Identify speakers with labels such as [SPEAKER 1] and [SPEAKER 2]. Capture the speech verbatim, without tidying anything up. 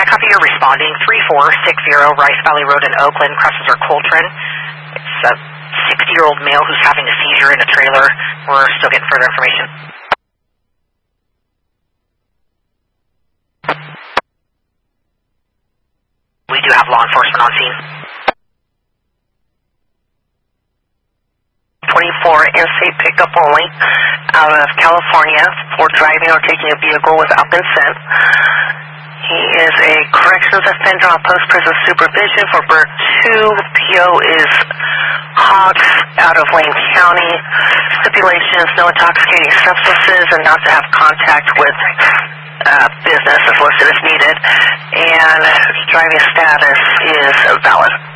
[SPEAKER 1] Copy, you're responding. three four six zero Rice Valley Road in Oakland, crosses are Coltrane. It's a sixty-year-old male who's having a seizure in a trailer. We're still getting further information. We do have law enforcement on scene.
[SPEAKER 2] twenty-four in-state pickup only out of California for driving or taking a vehicle without consent. He is a corrections offender on post-prison supervision for Burke two. P O is Hawks out of Wayne County. Stipulations, no intoxicating substances and not to have contact with uh, business as listed as needed. And driving status is valid.